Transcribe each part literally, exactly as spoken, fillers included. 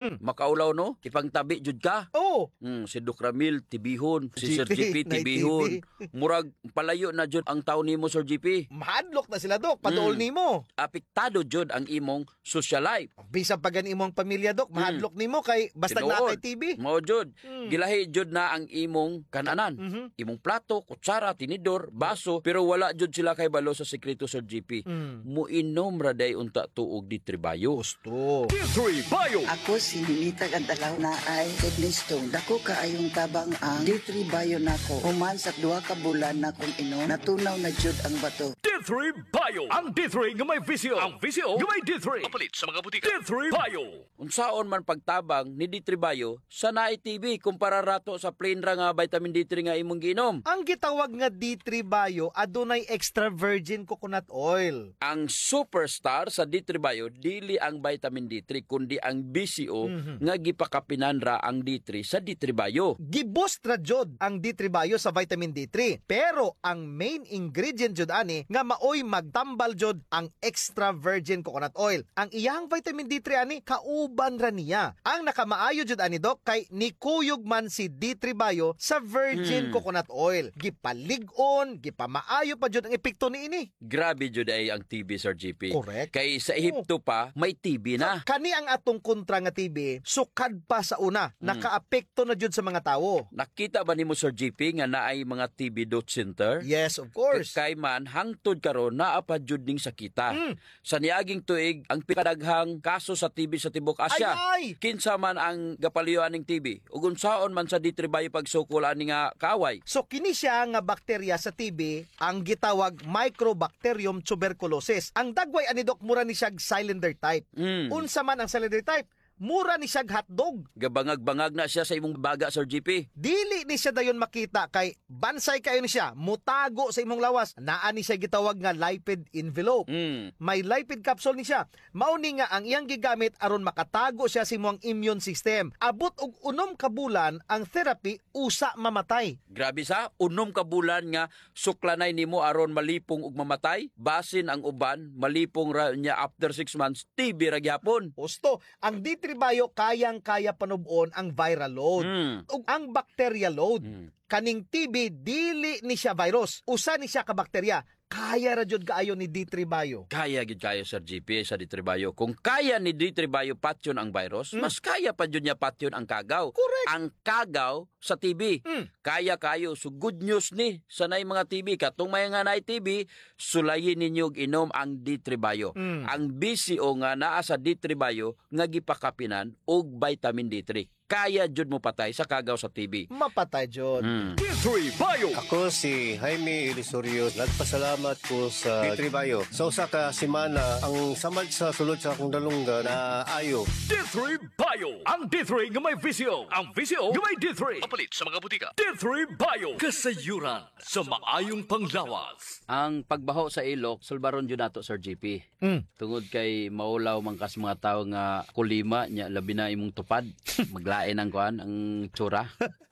Mm. Makaulaw no, ipangtabi jud ka. Oh. Mm, si Doc Ramil tibihon, si G P, Sir G P tibihon. Murag palayo na jud ang taon nimo Sir G P. Mahadlok na sila, Dok. Paduol Mm. nimo. Apektado jud ang imong social life. Bisan pa gani imong pamilya, Dok. Mahadlok nimo kay basta na kay T V. Mao jud. Mm. Gilahi jud na ang imong kananan. Mhm. Imong plato, kutsara, tinidor, baso, pero wala jud sila kay balo sa sekreto Sir G P. Mm. Muinom ra day unta tuog di tribayo. Gusto. D three Bio. Ako si Ninita Gandalaw na ay kidney stone. Dako kaayong tabang ang D three Bio nako. Human sa duha ka bulan na kung inom, natunaw na jud ang bato. D three Bio. Ang D three nga may visyo. Ang visyo nga may D three. Mapalit sa mga butika. D three Bio. Unsaon man pagtabang ni D three Bio sa naay T V kumpara rato sa plain ra nga vitamin D three nga imong ginom. Ang gitawag nga D three Bio adunay extra virgin coconut oil. Ang superstar sa D three Bio dili ang vitamin D three kundi ang B C O Mhm. nga gipakapinan ra ang D three sa D three Bio. Giboost ra jud ang D three Bio sa vitamin D three. Pero ang main ingredient jud ani nga maoy magtambal jud ang extra virgin coconut oil. Ang iyang vitamin D three ani kauban ra niya. Ang nakamaayo jud ani, Dok, kay nikuyog man si D three Bio sa virgin Hmm. coconut oil. Gipalig-on, gipamaayo pa jud ang epekto niini. Grabe jud ay ang T V Sir G P. Correct. Kay sa Ehipto pa may T V na. Kani ang atong kontra nga T V, sukad pa sa una, nakaapekto na jud sa mga tawo. Nakita ba nimo Sir G P nga naay mga T V dot center? Yes, of course. Kay man hangtod karon naa pa jud ning sakita. Mm. Sa niaging tuig ang pikadaghang kaso sa T V sa tibuok Asya. Ay, ay! Kinsa man ang gapaliyuan ning T V ug unsaon man sa D three Bio pagsukol ani nga kaaway. So kini siya nga bakterya sa T B ang gitawag Microbacterium tuberculosis. Ang dagway ani, Dok, mura ni siya cylinder type. Mm. Unsa man ang cylinder type? Mura ni siya hotdog. Gabangag-bangag na siya sa imong baga Sir G P. Dili ni siya dayon makita kay bansay kayo ni siya, mutago sa imong lawas. Naa ni siya gitawag nga lipid envelope. Mm. May lipid capsule ni siya. Mauni nga ang iyang gigamit aron makatago siya sa imong immune system. Abot og unom ka bulan ang therapy usa mamatay. Grabe sa unom ka bulan nga suklanay nimo aron malipong ug mamatay. Basin ang uban malipong ra niya after six months T B ra gyapon. Gusto, ang D three Bio kayang-kaya panubon ang viral load Mm. ug ang bacteria load. Mm. Kaning T B dili ni siya virus, usa ni siya ka bakterya. Kaya ra jud kaayo ni D three Bio. Kaya gid kayo Sir G P sa D three Bio. Kung kaya ni D three Bio patyon ang virus, Mm. mas kaya pa jud niya patyon ang kagaw. Correct. Ang kagaw sa T B. Mm. Kaya kayo. So good news ni sa nay mga T B. Katong may nga nay T B, sulayin ninyo og inom ang D three Bio. Mm. Ang B C O nga naa sa D three Bio nga gipakapinan og vitamin D three. Kaya jud mo patay sa kagaw sa T B. Mapatay jud. Mm. D three Bio. Ako si Jaime Ilisorio. Nagpasalamat ko sa D three Bio. Sa usa ka semana, ang samad sa sulod sa akong dalunggan na ayo. D three Bio. Ang D three nga may visyo. Ang visyo nga may D three. Mapalit sa mga butika. D three Bio. Kasayuran sa maayong panglawas. Ang pagbaho sa ilok, sulbaron jud nato Sir G P. Mm. Tungod kay maulaw man kas mga tawo nga kulima nya labi na imong tupad. Maglain ang kuan ang tsura.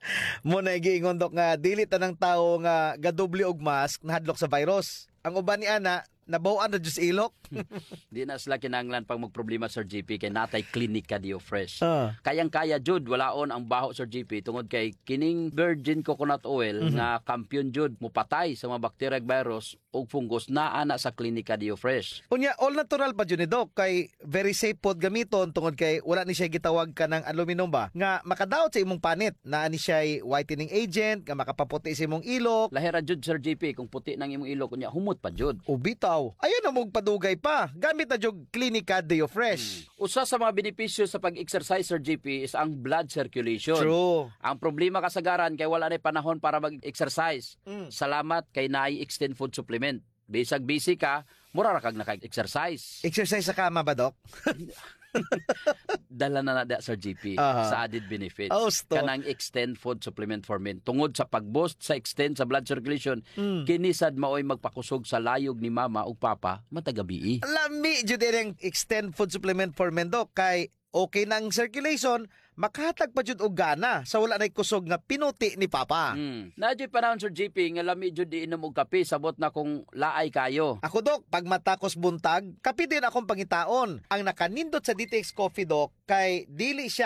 Mo na giingon, Dok, nga dili tanang tawo nga gadoble og mask nahadlok sa virus. Ang uban ni ana nabawan na jud sa ilok. Di na sila kinahanglan pag magproblema Sir G P kay natay klinika dio fresh. Ah. Kayang-kaya jud walaon ang baho Sir G P tungod kay kining virgin coconut oil Mhm. nga kampiyon jud mupatay sa mga bacteria virus ug fungus naa na sa klinika dio fresh. Unya, all natural pa jud ni, Dok, kay very safe pod gamiton tungod kay wala ni siya gitawag ka ng aluminum ba nga makadaot sa imong panit. Naa ni siya whitening agent nga makapaputi sa imong ilok. Lahira jud Sir G P kung puti nang imong ilok unya humot pa jud. O bitaw, ayun na mong padugay pa. Gamit na jud Clinica Deo Fresh. Usa sa mga benepisyo sa pag-exercise Sir G P is ang blood circulation. True. Ang problema kasagaran kay wala na panahon para mag-exercise. Mm. Salamat kay naay extend food supplement. Bisag busy ka, mura ra kag naka-exercise. Exercise sa kama ba, Dok? Dala na na da Sir G P Aha. sa added benefits. Oh, stop. Kanang extend food supplement for men. Tungod sa pag-boost sa extend sa blood circulation, Mm. kinisad maoy magpakusog sa layog ni mama ug papa matagabi. Lami jud ang extend food supplement for men, Dok, kay okay na ang circulation, makahatag pa jud og gana sa wala nay kusog nga pinuti ni Papa. Hmm. Nadyo panahon Sir G P nga lami jud di inom og kape sabot na kung laay kayo. Ako, Dok, pag matakos buntag, kapi din akong pangitaon. Ang nakanindot sa D T X Coffee, Dok, kay dili siya